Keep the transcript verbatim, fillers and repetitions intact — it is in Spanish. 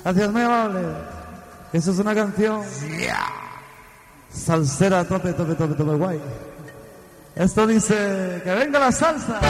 Gracias, muy amable. Eso es una canción salsera, tope, tope, tope, tope, guay. Esto dice que venga la salsa.